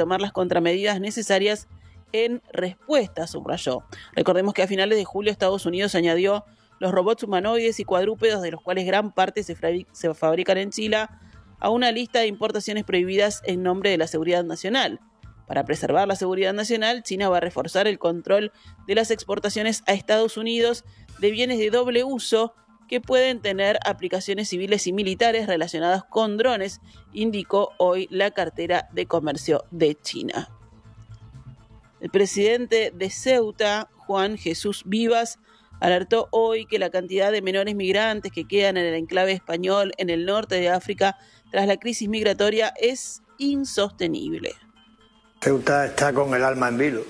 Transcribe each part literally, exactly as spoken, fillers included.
tomar las contramedidas necesarias en respuesta, subrayó. Recordemos que a finales de julio Estados Unidos añadió los robots humanoides y cuadrúpedos, de los cuales gran parte se, fra- se fabrican en China, a una lista de importaciones prohibidas en nombre de la seguridad nacional. Para preservar la seguridad nacional, China va a reforzar el control de las exportaciones a Estados Unidos de bienes de doble uso que pueden tener aplicaciones civiles y militares relacionadas con drones, indicó hoy la cartera de comercio de China. El presidente de Ceuta, Juan Jesús Vivas, alertó hoy que la cantidad de menores migrantes que quedan en el enclave español en el norte de África tras la crisis migratoria es insostenible. Ceuta está con el alma en vilo,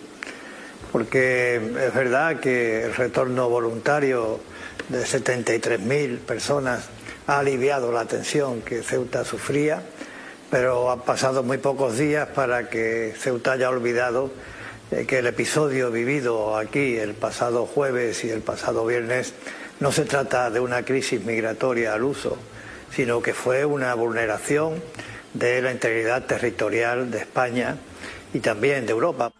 porque es verdad que el retorno voluntario de setenta y tres mil personas ha aliviado la tensión que Ceuta sufría, pero han pasado muy pocos días para que Ceuta haya olvidado que el episodio vivido aquí el pasado jueves y el pasado viernes no se trata de una crisis migratoria al uso, sino que fue una vulneración de la integridad territorial de España y también de Europa.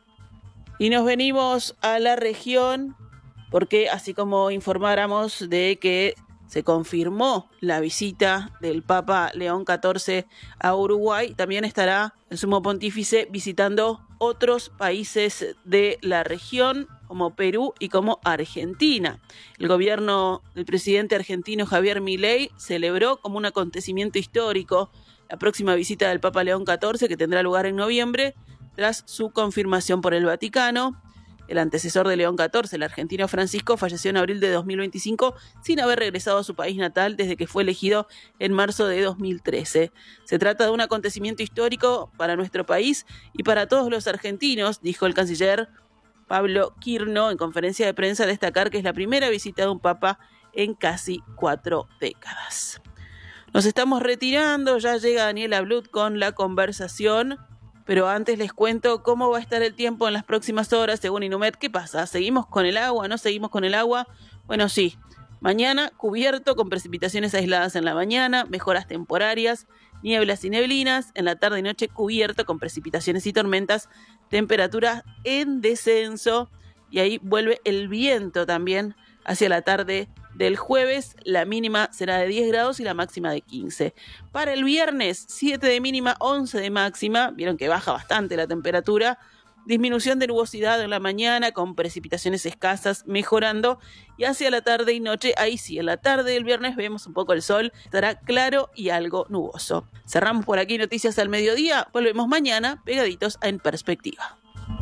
Y nos venimos a la región porque, así como informáramos de que se confirmó la visita del Papa León catorce a Uruguay, también estará el Sumo Pontífice visitando otros países de la región, como Perú y como Argentina. El gobierno del presidente argentino Javier Milei celebró como un acontecimiento histórico la próxima visita del Papa León catorce, que tendrá lugar en noviembre, tras su confirmación por el Vaticano. El antecesor de León catorce, el argentino Francisco, falleció en abril de dos mil veinticinco sin haber regresado a su país natal desde que fue elegido en marzo de dos mil trece. Se trata de un acontecimiento histórico para nuestro país y para todos los argentinos, dijo el canciller Pablo Quirno en conferencia de prensa, destacar que es la primera visita de un papa en casi cuatro décadas. Nos estamos retirando, ya llega Daniela Blut con la conversación. Pero antes les cuento cómo va a estar el tiempo en las próximas horas según Inumet. ¿Qué pasa? ¿Seguimos con el agua? ¿No seguimos con el agua? Bueno, sí. Mañana cubierto con precipitaciones aisladas en la mañana, mejoras temporarias, nieblas y neblinas. En la tarde y noche cubierto con precipitaciones y tormentas, temperaturas en descenso. Y ahí vuelve el viento también hacia la tarde del jueves. La mínima será de diez grados y la máxima de quince. Para el viernes, siete de mínima, once de máxima. Vieron que baja bastante la temperatura. Disminución de nubosidad en la mañana con precipitaciones escasas mejorando. Y hacia la tarde y noche, ahí sí, en la tarde del viernes vemos un poco el sol. Estará claro y algo nuboso. Cerramos por aquí Noticias al Mediodía. Volvemos mañana pegaditos a En Perspectiva.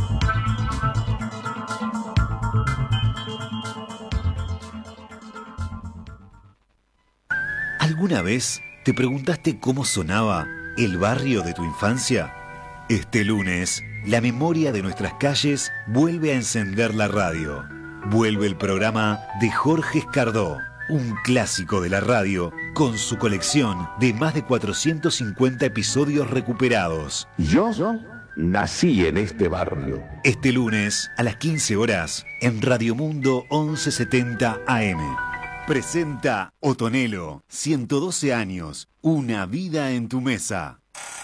¿Alguna vez te preguntaste cómo sonaba el barrio de tu infancia? Este lunes, la memoria de nuestras calles vuelve a encender la radio. Vuelve el programa de Jorge Escardó, un clásico de la radio con su colección de más de cuatrocientos cincuenta episodios recuperados. Yo nací en este barrio. Este lunes, a las quince horas, en Radio Mundo once setenta A M. Presenta Otonelo, ciento doce años, una vida en tu mesa.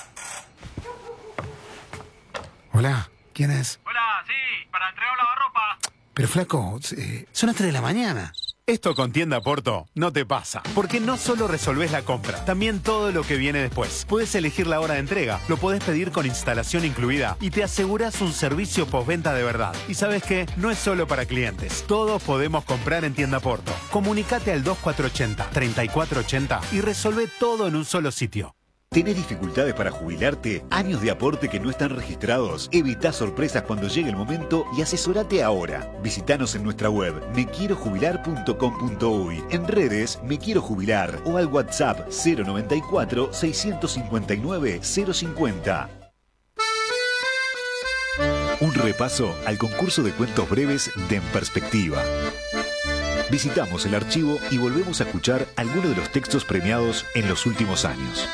Hola, ¿quién es? Hola, sí, para entregar lavarropa. Pero flaco, eh, son las tres de la mañana. Esto con Tienda Porto no te pasa, porque no solo resolvés la compra, también todo lo que viene después. Puedes elegir la hora de entrega, lo podés pedir con instalación incluida y te aseguras un servicio postventa de verdad. Y ¿sabes qué? No es solo para clientes, todos podemos comprar en Tienda Porto. Comunicate al dos cuatro ocho cero, tres cuatro ocho cero y resolvé todo en un solo sitio. ¿Tenés dificultades para jubilarte? ¿Años de aporte que no están registrados? Evita sorpresas cuando llegue el momento y asesorate ahora. Visítanos en nuestra web me quiero jubilar punto com punto uy, en redes Me Quiero Jubilar o al WhatsApp cero noventa y cuatro, seiscientos cincuenta y nueve, cero cincuenta. Un repaso al concurso de cuentos breves de En Perspectiva. Visitamos el archivo y volvemos a escuchar algunos de los textos premiados en los últimos años.